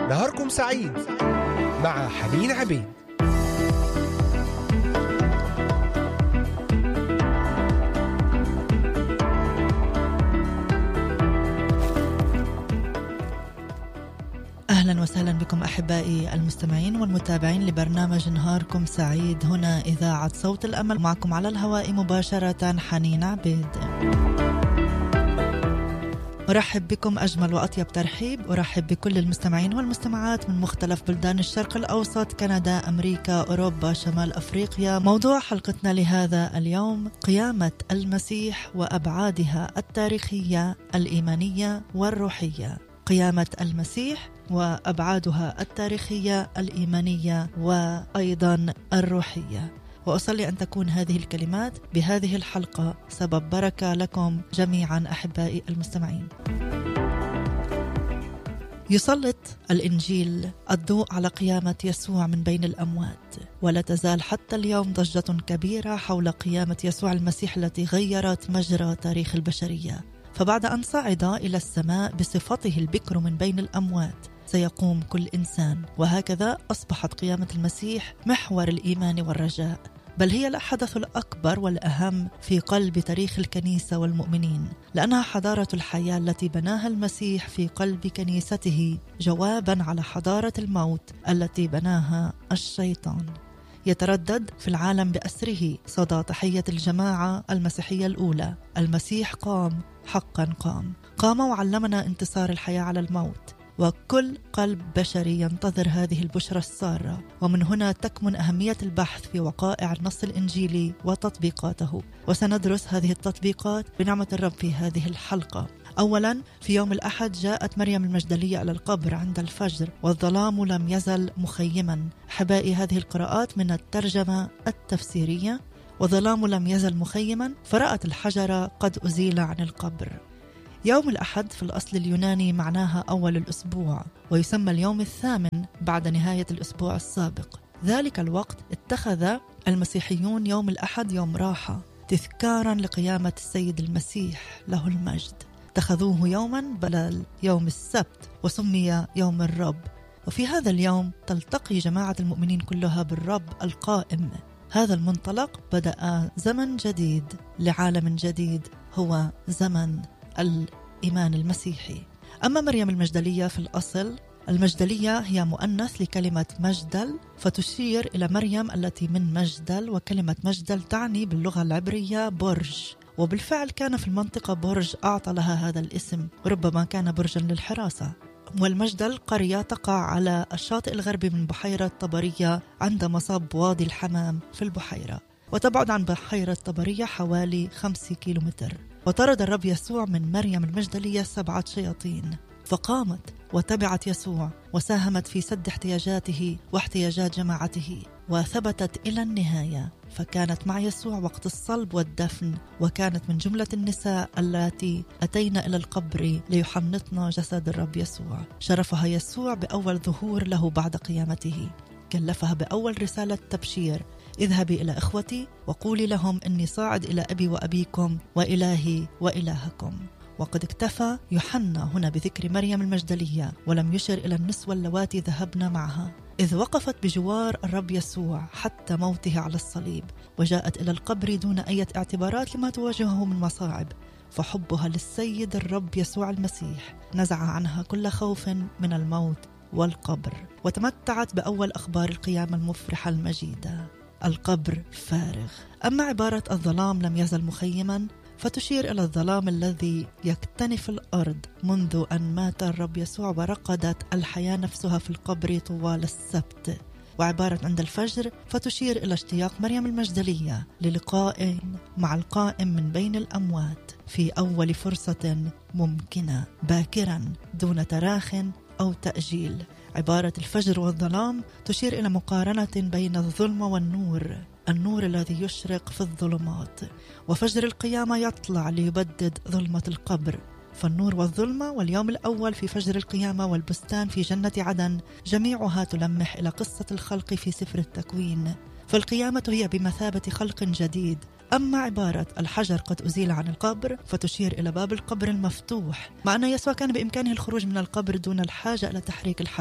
نهاركم سعيد مع حنين عبيد. أهلا وسهلا بكم أحبائي المستمعين والمتابعين لبرنامج نهاركم سعيد هنا إذاعة صوت الأمل. معكم على الهواء مباشرة حنين عبيد. أرحب بكم أجمل وأطيب ترحيب. أرحب بكل المستمعين والمستمعات من مختلف بلدان الشرق الأوسط، كندا، أمريكا، أوروبا، شمال أفريقيا. موضوع حلقتنا لهذا اليوم: قيامة المسيح وأبعادها التاريخية، الإيمانية والروحية. قيامة المسيح وأبعادها التاريخية، الإيمانية وأيضا الروحية. وأصلي أن تكون هذه الكلمات بهذه الحلقة سبب بركة لكم جميعا أحبائي المستمعين. يسلط الإنجيل الضوء على قيامة يسوع من بين الأموات، ولا تزال حتى اليوم ضجة كبيرة حول قيامة يسوع المسيح التي غيرت مجرى تاريخ البشرية. فبعد أن صعد إلى السماء بصفته البكر من بين الأموات سيقوم كل إنسان، وهكذا أصبحت قيامة المسيح محور الإيمان والرجاء، بل هي الحدث الأكبر والأهم في قلب تاريخ الكنيسة والمؤمنين، لأنها حضارة الحياة التي بناها المسيح في قلب كنيسته جوابا على حضارة الموت التي بناها الشيطان. يتردد في العالم بأسره صدى تحية الجماعة المسيحية الأولى: المسيح قام، حقا قام وعلمنا انتصار الحياة على الموت. وكل قلب بشري ينتظر هذه البشرى السارة، ومن هنا تكمن أهمية البحث في وقائع النص الإنجيلي وتطبيقاته. وسندرس هذه التطبيقات بنعمة الرب في هذه الحلقة. أولا، في يوم الأحد جاءت مريم المجدلية إلى القبر عند الفجر والظلام لم يزل مخيما. حبائي، هذه القراءات من الترجمة التفسيرية. وظلام لم يزل مخيما، فرأت الحجر قد أزيل عن القبر. يوم الأحد في الأصل اليوناني معناها أول الأسبوع، ويسمى اليوم الثامن بعد نهاية الأسبوع السابق. ذلك الوقت اتخذ المسيحيون يوم الأحد يوم راحة تذكارا لقيامة السيد المسيح له المجد. اتخذوه يوما بدل يوم السبت وسمي يوم الرب. وفي هذا اليوم تلتقي جماعة المؤمنين كلها بالرب القائم. هذا المنطلق بدأ زمن جديد لعالم جديد، هو زمن الإيمان المسيحي. أما مريم المجدلية في الأصل، المجدلية هي مؤنث لكلمة مجدل، فتشير إلى مريم التي من مجدل، وكلمة مجدل تعني باللغة العبرية برج. وبالفعل كان في المنطقة برج أعطى لها هذا الاسم، ربما كان برجا للحراسة. والمجدل قرية تقع على الشاطئ الغربي من بحيرة طبرية عند مصب وادي الحمام في البحيرة، وتبعد عن بحيرة طبرية حوالي 5 كيلومتر. وطرد الرب يسوع من مريم المجدلية 7 شياطين، فقامت وتبعت يسوع وساهمت في سد احتياجاته واحتياجات جماعته، وثبتت إلى النهاية، فكانت مع يسوع وقت الصلب والدفن، وكانت من جملة النساء التي أتينا إلى القبر ليحنطن جسد الرب يسوع. شرفها يسوع بأول ظهور له بعد قيامته، كلفها بأول رسالة تبشير: اذهبي إلى إخوتي وقولي لهم إني صاعد إلى أبي وأبيكم وإلهي وإلهكم. وقد اكتفى يوحنا هنا بذكر مريم المجدلية، ولم يشر إلى النسوة اللواتي ذهبنا معها، إذ وقفت بجوار الرب يسوع حتى موته على الصليب، وجاءت إلى القبر دون أي اعتبارات لما تواجهه من مصاعب. فحبها للسيد الرب يسوع المسيح نزع عنها كل خوف من الموت والقبر، وتمتعت بأول أخبار القيامة المفرحة المجيدة: القبر فارغ. أما عبارة الظلام لم يزل مخيما، فتشير إلى الظلام الذي يكتنف الأرض منذ أن مات الرب يسوع، ورقدت الحياة نفسها في القبر طوال السبت. وعبارة عند الفجر فتشير إلى اشتياق مريم المجدلية للقاء مع القائم من بين الأموات في أول فرصة ممكنة، باكرا دون تراخ أو تأجيل. عبارة الفجر والظلام تشير إلى مقارنة بين الظلمة والنور، النور الذي يشرق في الظلمات، وفجر القيامة يطلع ليبدد ظلمة القبر. فالنور والظلمة واليوم الأول في فجر القيامة والبستان في جنة عدن جميعها تلمح إلى قصة الخلق في سفر التكوين. فالقيامة هي بمثابة خلق جديد. أما عبارة الحجر قد أزيل عن القبر فتشير إلى باب القبر المفتوح، مع أن يسوع كان بإمكانه الخروج من القبر دون الحاجة إلى تحريك الحجر،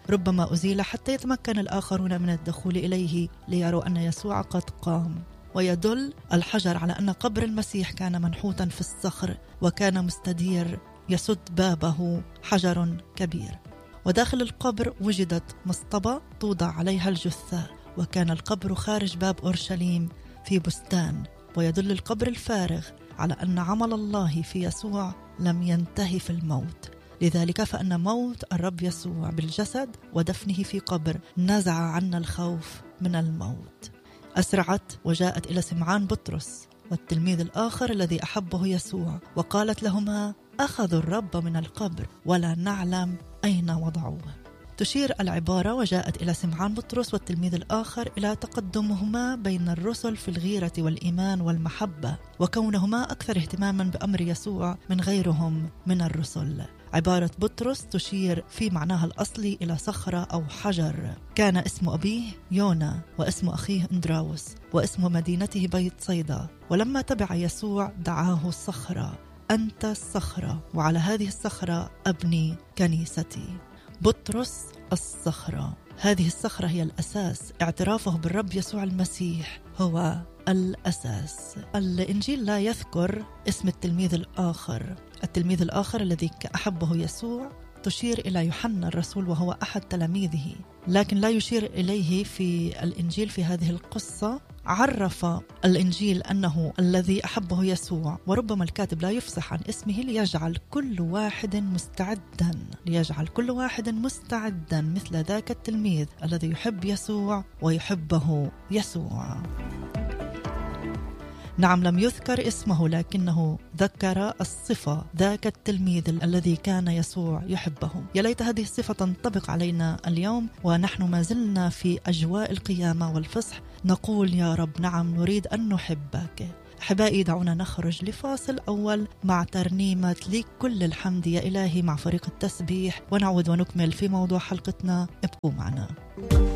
ربما أزيل حتى يتمكن الآخرون من الدخول إليه ليروا أن يسوع قد قام. ويدل الحجر على أن قبر المسيح كان منحوتا في الصخر وكان مستدير يسد بابه حجر كبير. وداخل القبر وجدت مصطبة توضع عليها الجثة، وكان القبر خارج باب أورشليم في بستان. ويدل القبر الفارغ على أن عمل الله في يسوع لم ينتهي في الموت. لذلك فإن موت الرب يسوع بالجسد ودفنه في قبر نزع عنا الخوف من الموت. أسرعت وجاءت إلى سمعان بطرس والتلميذ الآخر الذي أحبه يسوع، وقالت لهما: أخذوا الرب من القبر ولا نعلم أين وضعوه. تشير العبارة وجاءت إلى سمعان بطرس والتلميذ الآخر إلى تقدمهما بين الرسل في الغيرة والإيمان والمحبة، وكونهما أكثر اهتماما بأمر يسوع من غيرهم من الرسل. عبارة بطرس تشير في معناها الأصلي إلى صخرة أو حجر. كان اسم أبيه يونا، واسم أخيه إندراوس، واسم مدينته بيت صيدا. ولما تبع يسوع دعاه الصخرة: أنت الصخرة، وعلى هذه الصخرة أبني كنيستي. بطرس الصخرة، هذه الصخرة هي الأساس. اعترافه بالرب يسوع المسيح هو الأساس. الإنجيل لا يذكر اسم التلميذ الآخر. التلميذ الآخر الذي أحبه يسوع تشير إلى يوحنا الرسول، وهو أحد تلاميذه، لكن لا يشير إليه في الإنجيل. في هذه القصة عرف الإنجيل أنه الذي أحبه يسوع، وربما الكاتب لا يفصح عن اسمه ليجعل كل واحد مستعدا مثل ذاك التلميذ الذي يحب يسوع ويحبه يسوع. نعم، لم يذكر اسمه، لكنه ذكر الصفة، ذاك التلميذ الذي كان يسوع يحبه. يا ليت هذه الصفة تنطبق علينا اليوم ونحن ما زلنا في أجواء القيامة والفصح. نقول: يا رب نعم، نريد أن نحبك. أحبائي، دعونا نخرج لفاصل أول مع ترنيمة لك كل الحمد يا إلهي مع فريق التسبيح، ونعود ونكمل في موضوع حلقتنا. ابقوا معنا.